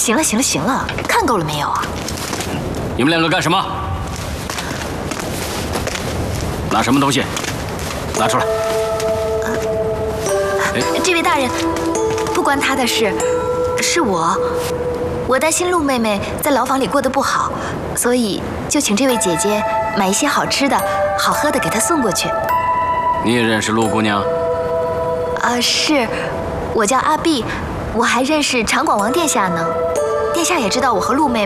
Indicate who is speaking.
Speaker 1: 行了，行了，行了，看够了没有啊？
Speaker 2: 你们两个干什么？拿什么东西？拿出来！
Speaker 1: 这位大人，不关他的事，是我。我担心陆妹妹在牢房里过得不好，所以就请这位姐姐买一些好吃的、好喝的给她送过去。
Speaker 2: 你也认识陆姑娘？
Speaker 1: 是，我叫阿碧，我还认识长广王殿下呢。殿下也知道我和陆妹妹